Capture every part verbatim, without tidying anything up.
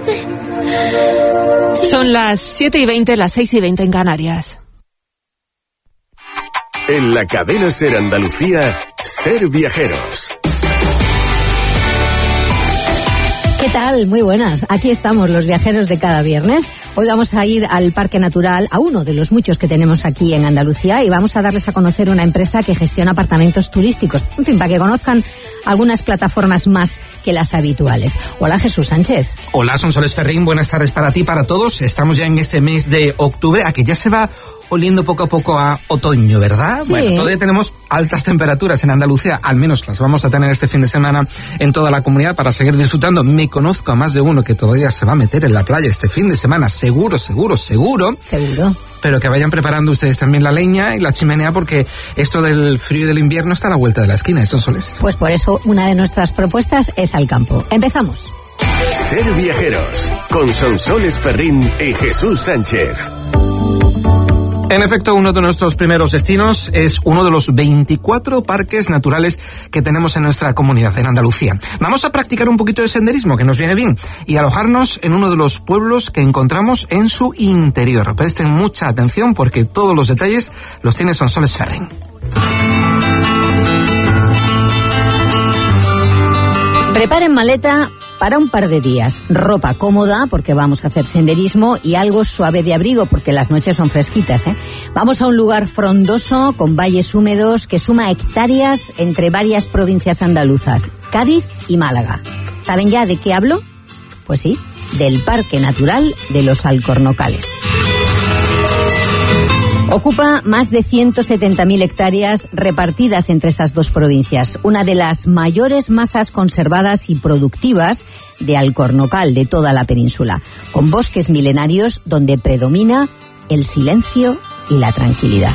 Son las siete y veinte, las seis y veinte en Canarias. En la cadena SER Andalucía, Ser Viajeros. ¿Qué tal? Muy buenas. Aquí estamos los viajeros de cada viernes. Hoy vamos a ir al Parque Natural, a uno de los muchos que tenemos aquí en Andalucía, y vamos a darles a conocer una empresa que gestiona apartamentos turísticos. En fin, para que conozcan algunas plataformas más que las habituales. Hola, Jesús Sánchez. Hola, Sonsoles Ferrín. Buenas tardes para ti, para todos. Estamos ya en este mes de octubre, a que ya se va oliendo poco a poco a otoño, ¿verdad? Sí. Bueno, todavía tenemos altas temperaturas en Andalucía, al menos las vamos a tener este fin de semana en toda la comunidad para seguir disfrutando. Me conozco a más de uno que todavía se va a meter en la playa este fin de semana, seguro, seguro, seguro. Seguro. Pero que vayan preparando ustedes también la leña y la chimenea, porque esto del frío y del invierno está a la vuelta de la esquina, ¿eso, Sonsoles? Pues por eso una de nuestras propuestas es al campo. Empezamos. Ser Viajeros, con Sonsoles Ferrín y Jesús Sánchez. En efecto, uno de nuestros primeros destinos es uno de los veinticuatro parques naturales que tenemos en nuestra comunidad, en Andalucía. Vamos a practicar un poquito de senderismo, que nos viene bien, y alojarnos en uno de los pueblos que encontramos en su interior. Presten mucha atención porque todos los detalles los tiene Sonsoles Ferrín. Preparen maleta para un par de días. Ropa cómoda, porque vamos a hacer senderismo, y algo suave de abrigo, porque las noches son fresquitas, ¿eh? Vamos a un lugar frondoso, con valles húmedos, que suma hectáreas entre varias provincias andaluzas, Cádiz y Málaga. ¿Saben ya de qué hablo? Pues sí, del Parque Natural de los Alcornocales. Ocupa más de ciento setenta mil hectáreas repartidas entre esas dos provincias, una de las mayores masas conservadas y productivas de alcornocal de toda la península, con bosques milenarios donde predomina el silencio y la tranquilidad.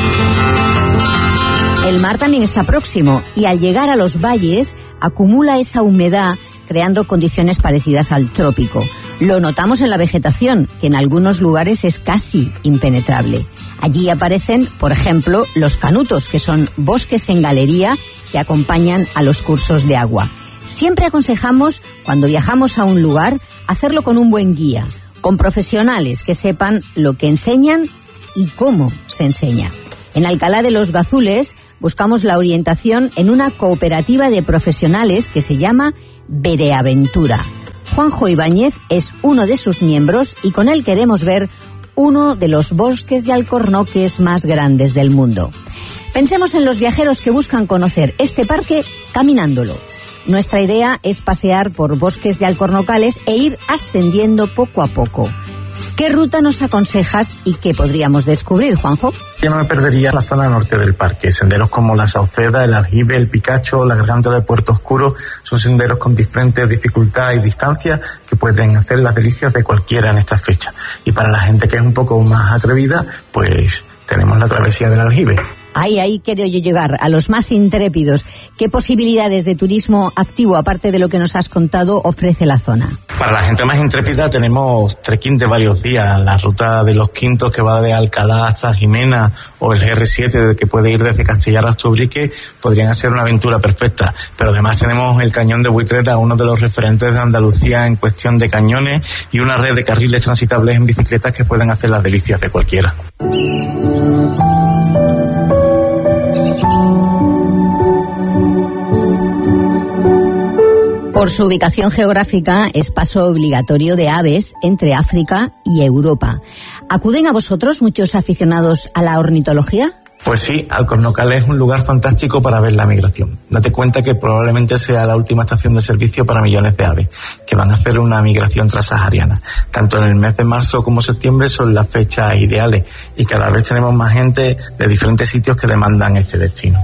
El mar también está próximo y al llegar a los valles acumula esa humedad, creando condiciones parecidas al trópico. Lo notamos en la vegetación, que en algunos lugares es casi impenetrable. Allí aparecen, por ejemplo, los canutos, que son bosques en galería que acompañan a los cursos de agua. Siempre aconsejamos, cuando viajamos a un lugar, hacerlo con un buen guía, con profesionales que sepan lo que enseñan y cómo se enseña. En Alcalá de los Gazules buscamos la orientación en una cooperativa de profesionales que se llama Bereaventura. Juanjo Ibáñez es uno de sus miembros y con él queremos ver uno de los bosques de alcornoques más grandes del mundo. Pensemos en los viajeros que buscan conocer este parque caminándolo. Nuestra idea es pasear por bosques de alcornocales e ir ascendiendo poco a poco. ¿Qué ruta nos aconsejas y qué podríamos descubrir, Juanjo? Yo no me perdería la zona norte del parque. Senderos como la Sauceda, el Aljibe, el Picacho, la Garganta de Puerto Oscuro son senderos con diferentes dificultades y distancias que pueden hacer las delicias de cualquiera en estas fechas. Y para la gente que es un poco más atrevida, pues tenemos la travesía del Aljibe. Ahí, ahí quiero yo llegar, a los más intrépidos. ¿Qué posibilidades de turismo activo, aparte de lo que nos has contado, ofrece la zona? Para la gente más intrépida tenemos trekking de varios días. La ruta de los Quintos, que va de Alcalá hasta Jimena, o el G R siete, que puede ir desde Castellar hasta Ubrique, podrían ser una aventura perfecta. Pero además tenemos el Cañón de Buitrera, uno de los referentes de Andalucía en cuestión de cañones, y una red de carriles transitables en bicicletas que pueden hacer las delicias de cualquiera. Por su ubicación geográfica es paso obligatorio de aves entre África y Europa. ¿Acuden a vosotros muchos aficionados a la ornitología? Pues sí, Alcornocales es un lugar fantástico para ver la migración. Date cuenta que probablemente sea la última estación de servicio para millones de aves que van a hacer una migración transsahariana. Tanto en el mes de marzo como septiembre son las fechas ideales y cada vez tenemos más gente de diferentes sitios que demandan este destino.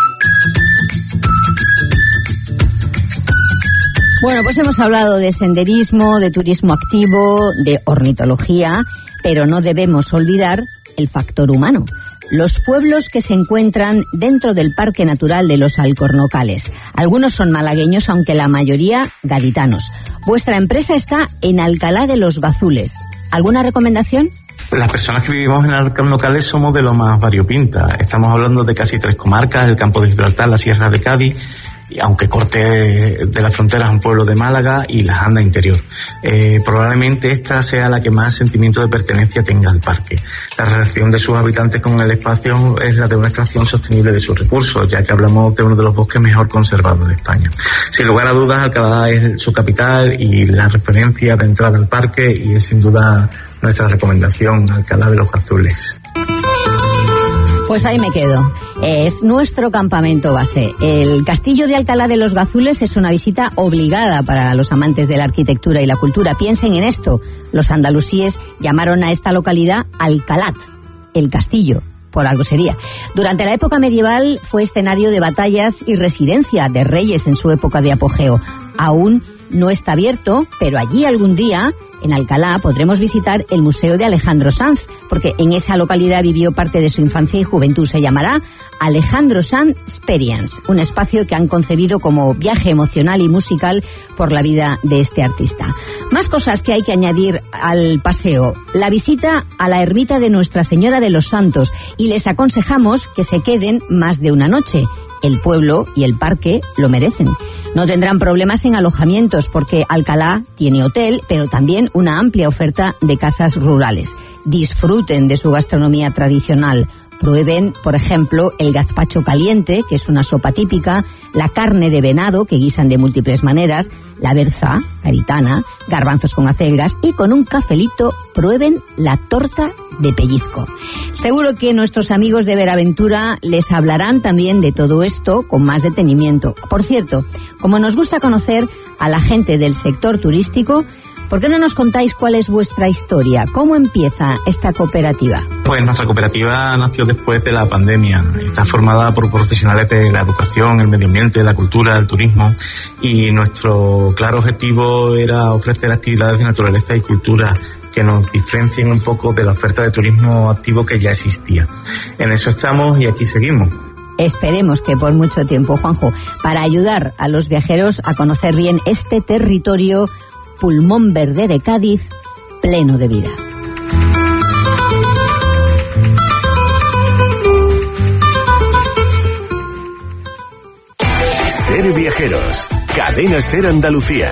Bueno, pues hemos hablado de senderismo, de turismo activo, de ornitología, pero no debemos olvidar el factor humano. Los pueblos que se encuentran dentro del Parque Natural de los Alcornocales. Algunos son malagueños, aunque la mayoría gaditanos. Vuestra empresa está en Alcalá de los Gazules. ¿Alguna recomendación? Las personas que vivimos en Alcornocales somos de lo más variopinta. Estamos hablando de casi tres comarcas: el Campo de Gibraltar, la Sierra de Cádiz, y aunque corte de las fronteras un pueblo de Málaga y la Janda interior. Eh, probablemente esta sea la que más sentimiento de pertenencia tenga al parque. La relación de sus habitantes con el espacio es la de una extracción sostenible de sus recursos, ya que hablamos de uno de los bosques mejor conservados de España. Sin lugar a dudas, Alcalá es su capital y la referencia de entrada al parque, y es sin duda nuestra recomendación, Alcalá de los Gazules. Pues ahí me quedo. Es nuestro campamento base. El Castillo de Alcalá de los Gazules es una visita obligada para los amantes de la arquitectura y la cultura. Piensen en esto. Los andalusíes llamaron a esta localidad Alcalat, el castillo. Por algo sería. Durante la época medieval fue escenario de batallas y residencia de reyes en su época de apogeo. Aún no está abierto, pero allí algún día, en Alcalá, podremos visitar el Museo de Alejandro Sanz, porque en esa localidad vivió parte de su infancia y juventud. Se llamará Alejandro Sanz Experience, un espacio que han concebido como viaje emocional y musical por la vida de este artista. Más cosas que hay que añadir al paseo. La visita a la ermita de Nuestra Señora de los Santos, y les aconsejamos que se queden más de una noche. El pueblo y el parque lo merecen. No tendrán problemas en alojamientos porque Alcalá tiene hotel, pero también una amplia oferta de casas rurales. Disfruten de su gastronomía tradicional. Prueben, por ejemplo, el gazpacho caliente, que es una sopa típica, la carne de venado, que guisan de múltiples maneras, la berza, garitana, garbanzos con acelgas, y con un cafelito prueben la torta de pellizco. Seguro que nuestros amigos de Veraventura les hablarán también de todo esto con más detenimiento. Por cierto, como nos gusta conocer a la gente del sector turístico, ¿por qué no nos contáis cuál es vuestra historia? ¿Cómo empieza esta cooperativa? Pues nuestra cooperativa nació después de la pandemia. Está formada por profesionales de la educación, el medio ambiente, la cultura, el turismo, y nuestro claro objetivo era ofrecer actividades de naturaleza y cultura que nos diferencien un poco de la oferta de turismo activo que ya existía. En eso estamos y aquí seguimos. Esperemos que por mucho tiempo, Juanjo, para ayudar a los viajeros a conocer bien este territorio pulmón verde de Cádiz, pleno de vida. Ser Viajeros, Cadena Ser Andalucía.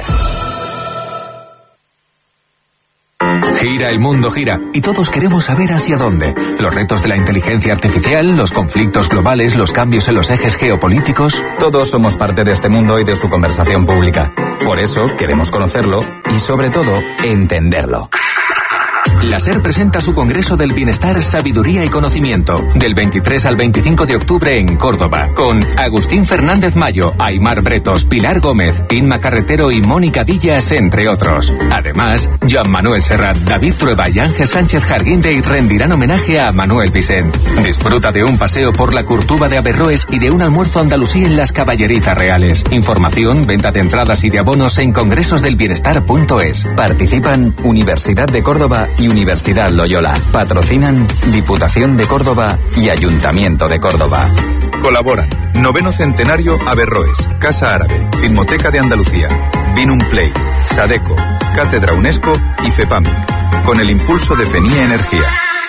Gira el mundo, gira, y todos queremos saber hacia dónde. Los retos de la inteligencia artificial, los conflictos globales, los cambios en los ejes geopolíticos. Todos somos parte de este mundo y de su conversación pública. Por eso queremos conocerlo y, sobre todo, entenderlo. La SER presenta su Congreso del Bienestar, Sabiduría y Conocimiento, del veintitrés al veinticinco de octubre en Córdoba, con Agustín Fernández Mayo, Aymar Bretos, Pilar Gómez, Inma Carretero y Mónica Villas, entre otros. Además, Joan Manuel Serrat, David Trueba y Ángel Sánchez Jarguinde rendirán homenaje a Manuel Vicent. Disfruta de un paseo por la Curtuba de Averroes y de un almuerzo andalusí en las Caballerizas Reales. Información, venta de entradas y de abonos en congresos del bienestar punto es. Participan Universidad de Córdoba y Universidad Loyola. Patrocinan Diputación de Córdoba y Ayuntamiento de Córdoba. Colaboran Noveno Centenario Averroes, Casa Árabe, Filmoteca de Andalucía, Vinum Play, Sadeco, Cátedra UNESCO y FEPAMIC, con el impulso de Fenia Energía.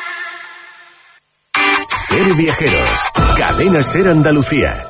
Ser Viajeros, Cadena Ser Andalucía.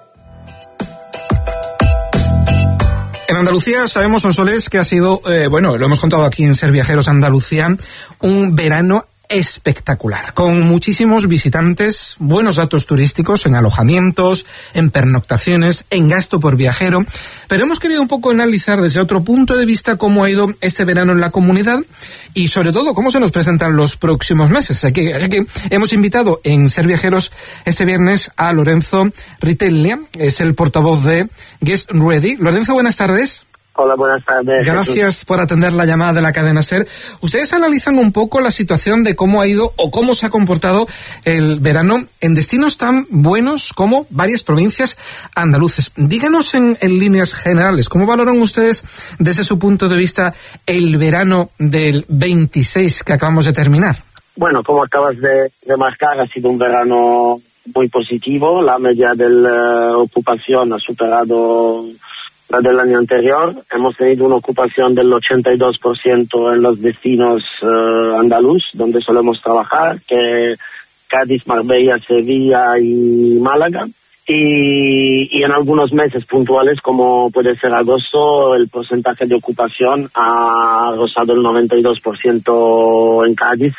En Andalucía sabemos, Sonsoles, que ha sido, eh, bueno, lo hemos contado aquí en Ser Viajeros Andalucía, un verano espectacular, con muchísimos visitantes, buenos datos turísticos en alojamientos, en pernoctaciones, en gasto por viajero, pero hemos querido un poco analizar desde otro punto de vista cómo ha ido este verano en la comunidad y sobre todo cómo se nos presentan los próximos meses. Aquí, aquí hemos invitado en Ser Viajeros este viernes a Lorenzo Ritellia, es el portavoz de Guest Ready. Lorenzo, buenas tardes. Hola, buenas tardes. Gracias Jesús. por atender la llamada de la cadena SER. Ustedes analizan un poco la situación de cómo ha ido o cómo se ha comportado el verano en destinos tan buenos como varias provincias andaluces. Díganos en, en líneas generales, ¿cómo valoran ustedes desde su punto de vista el verano del veintiséis que acabamos de terminar? Bueno, como acabas de remarcar, ha sido un verano muy positivo. La media de la ocupación ha superado la del año anterior. Hemos tenido una ocupación del ochenta y dos por ciento en los destinos uh, andaluz, donde solemos trabajar, que Cádiz, Marbella, Sevilla y Málaga. Y, y en algunos meses puntuales, como puede ser agosto, el porcentaje de ocupación ha rozado el noventa y dos por ciento en Cádiz,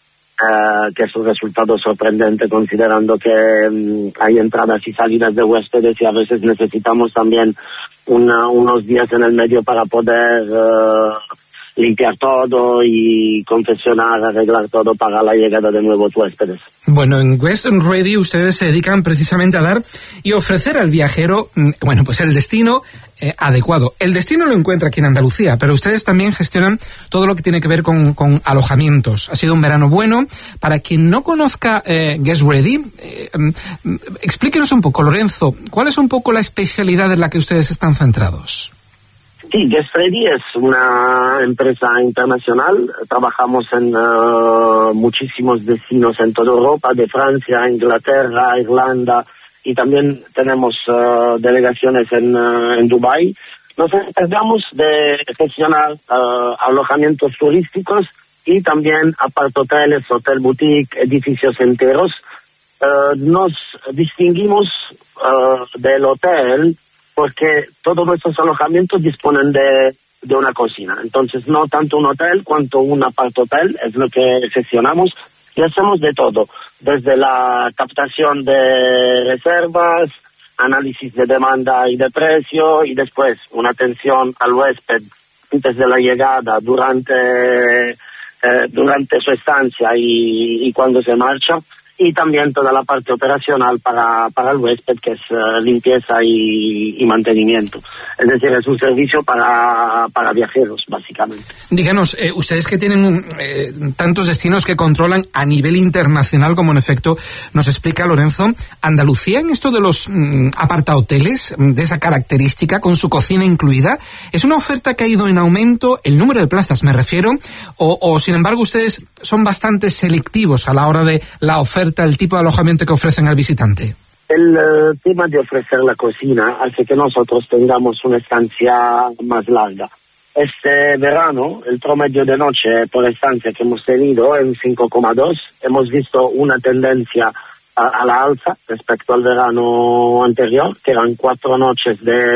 eh, que es un resultado sorprendente considerando que um, hay entradas y salidas de huéspedes y a veces necesitamos también una, unos días en el medio para poder uh, limpiar todo y confeccionar, arreglar todo para la llegada de nuevos huéspedes. Bueno, en Guest Ready ustedes se dedican precisamente a dar y ofrecer al viajero, bueno, pues el destino eh, adecuado. El destino lo encuentra aquí en Andalucía, pero ustedes también gestionan todo lo que tiene que ver con, con alojamientos. Ha sido un verano bueno. Para quien no conozca eh, Guest Ready, eh, explíquenos un poco, Lorenzo, ¿cuál es un poco la especialidad en la que ustedes están centrados? Sí, Guest Ready es una empresa internacional. Trabajamos en uh, muchísimos destinos en toda Europa, de Francia, Inglaterra, Irlanda, y también tenemos uh, delegaciones en, uh, en Dubái. Nos encargamos de gestionar uh, alojamientos turísticos y también apartoteles, hotel boutique, edificios enteros. Uh, nos distinguimos uh, del hotel porque todos nuestros alojamientos disponen de, de una cocina. Entonces, no tanto un hotel cuanto un apartotel es lo que gestionamos y hacemos de todo, desde la captación de reservas, análisis de demanda y de precio y después una atención al huésped antes de la llegada, durante, eh, durante su estancia y, y cuando se marcha. Y también toda la parte operacional para, para el huésped, que es uh, limpieza y, y mantenimiento. Es decir, es un servicio para, para viajeros, básicamente. Díganos, eh, ustedes que tienen eh, tantos destinos que controlan a nivel internacional, como en efecto nos explica Lorenzo, Andalucía en esto de los mm, apartahoteles, de esa característica, con su cocina incluida, ¿es una oferta que ha ido en aumento, el número de plazas me refiero, o, o sin embargo ustedes son bastante selectivos a la hora de la oferta, el tipo de alojamiento que ofrecen al visitante? El uh, tema de ofrecer la cocina hace que nosotros tengamos una estancia más larga. Este verano, el promedio de noche por estancia que hemos tenido en cinco coma dos, hemos visto una tendencia a, a la alza respecto al verano anterior, que eran cuatro noches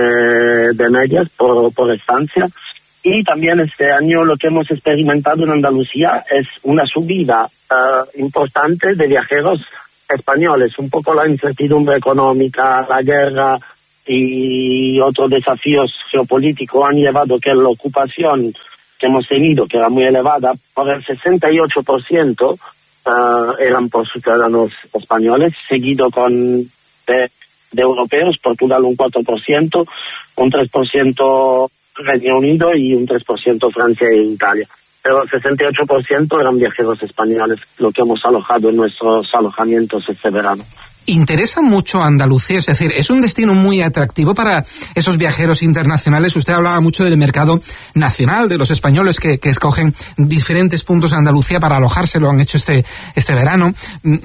de, de medias por, por estancia. Y también este año lo que hemos experimentado en Andalucía es una subida uh, importante de viajeros españoles. Un poco la incertidumbre económica, la guerra y otros desafíos geopolíticos han llevado que la ocupación que hemos tenido, que era muy elevada, por el sesenta y ocho por ciento uh, eran por ciudadanos españoles, seguido con de, de europeos, Portugal un cuatro por ciento, un tres por ciento Reino Unido y un tres por ciento Francia e Italia. Pero el sesenta y ocho por ciento eran viajeros españoles, lo que hemos alojado en nuestros alojamientos este verano. Interesa mucho Andalucía, es decir, es un destino muy atractivo para esos viajeros internacionales. Usted hablaba mucho del mercado nacional, de los españoles que, que escogen diferentes puntos de Andalucía para alojarse, lo han hecho este, este verano.